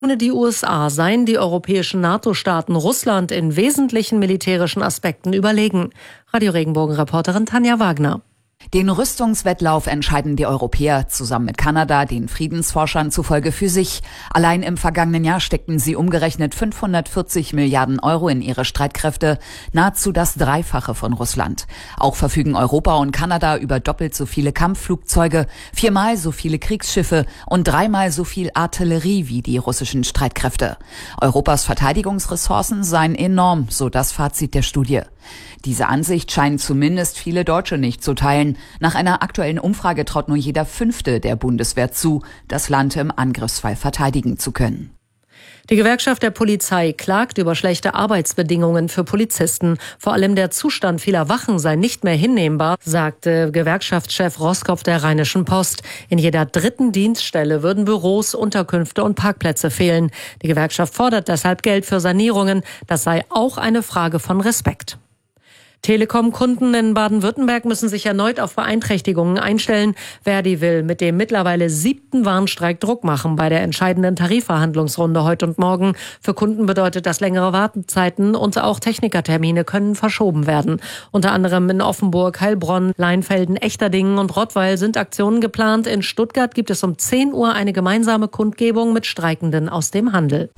Ohne die USA seien die europäischen NATO-Staaten Russland in wesentlichen militärischen Aspekten überlegen. Radio Regenbogen-Reporterin Tanja Wagner. Den Rüstungswettlauf entscheiden die Europäer zusammen mit Kanada, den Friedensforschern zufolge, für sich. Allein im vergangenen Jahr steckten sie umgerechnet 540 Milliarden Euro in ihre Streitkräfte, nahezu das Dreifache von Russland. Auch verfügen Europa und Kanada über doppelt so viele Kampfflugzeuge, 4-mal so viele Kriegsschiffe und 3-mal so viel Artillerie wie die russischen Streitkräfte. Europas Verteidigungsressourcen seien enorm, so das Fazit der Studie. Diese Ansicht scheinen zumindest viele Deutsche nicht zu teilen. Nach einer aktuellen Umfrage traut nur jeder Fünfte der Bundeswehr zu, das Land im Angriffsfall verteidigen zu können. Die Gewerkschaft der Polizei klagt über schlechte Arbeitsbedingungen für Polizisten. Vor allem der Zustand vieler Wachen sei nicht mehr hinnehmbar, sagte Gewerkschaftschef Roskopf der Rheinischen Post. In jeder dritten Dienststelle würden Büros, Unterkünfte und Parkplätze fehlen. Die Gewerkschaft fordert deshalb Geld für Sanierungen. Das sei auch eine Frage von Respekt. Telekom-Kunden in Baden-Württemberg müssen sich erneut auf Beeinträchtigungen einstellen. Verdi will mit dem mittlerweile 7. Warnstreik Druck machen bei der entscheidenden Tarifverhandlungsrunde heute und morgen. Für Kunden bedeutet das längere Wartezeiten und auch Technikertermine können verschoben werden. Unter anderem in Offenburg, Heilbronn, Leinfelden, Echterdingen und Rottweil sind Aktionen geplant. In Stuttgart gibt es um 10 Uhr eine gemeinsame Kundgebung mit Streikenden aus dem Handel.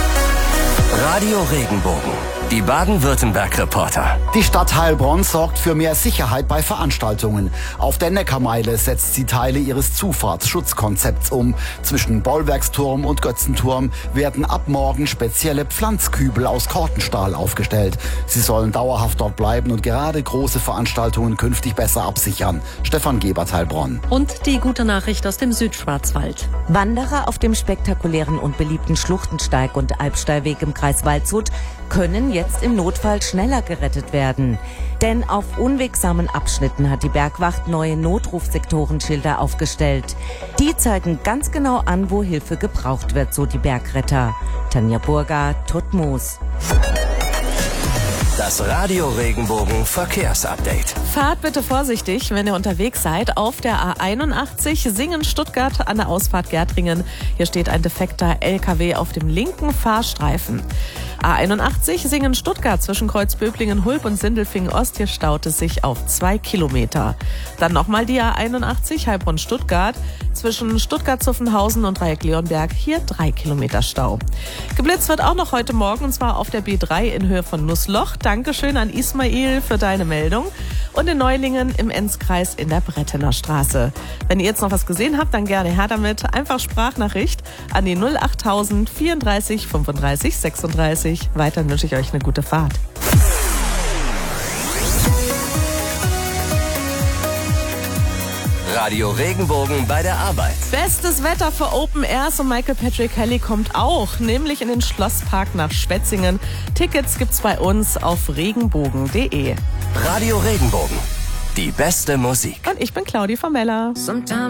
Radio Regenbogen. Die Baden-Württemberg-Reporter. Die Stadt Heilbronn sorgt für mehr Sicherheit bei Veranstaltungen. Auf der Neckarmeile setzt sie Teile ihres Zufahrtsschutzkonzepts um. Zwischen Bollwerksturm und Götzenturm werden ab morgen spezielle Pflanzkübel aus Kortenstahl aufgestellt. Sie sollen dauerhaft dort bleiben und gerade große Veranstaltungen künftig besser absichern. Stefan Gebert, Heilbronn. Und die gute Nachricht aus dem Südschwarzwald. Wanderer auf dem spektakulären und beliebten Schluchtensteig und Alpsteilweg im Kreis Waldshut können jetzt im Notfall schneller gerettet werden. Denn auf unwegsamen Abschnitten hat die Bergwacht neue Notrufsektorenschilder aufgestellt. Die zeigen ganz genau an, wo Hilfe gebraucht wird, so die Bergretter. Tanja Burger, Tutmoos. Das Radio Regenbogen Verkehrsupdate. Fahrt bitte vorsichtig, wenn ihr unterwegs seid. Auf der A81 Singen-Stuttgart an der Ausfahrt Gärtringen. Hier steht ein defekter LKW auf dem linken Fahrstreifen. A81 Singen-Stuttgart zwischen Kreuzböblingen, Hulb und Sindelfingen-Ost. Hier staut es sich auf 2 Kilometer. Dann nochmal die A81 Heilbronn-Stuttgart zwischen Stuttgart-Zuffenhausen und Dreieck-Leonberg. Hier 3 Kilometer Stau. Geblitzt wird auch noch heute Morgen, und zwar auf der B3 in Höhe von Nussloch. Dankeschön an Ismail für deine Meldung. Und in Neulingen im Enzkreis in der Brettener Straße. Wenn ihr jetzt noch was gesehen habt, dann gerne her damit. Einfach Sprachnachricht an die 08000 34 35 36. Weiterhin wünsche ich euch eine gute Fahrt. Radio Regenbogen bei der Arbeit. Bestes Wetter für Open Airs und Michael Patrick Kelly kommt auch, nämlich in den Schlosspark nach Spetzingen. Tickets gibt's bei uns auf regenbogen.de. Radio Regenbogen. Die beste Musik. Und ich bin Claudi Formella.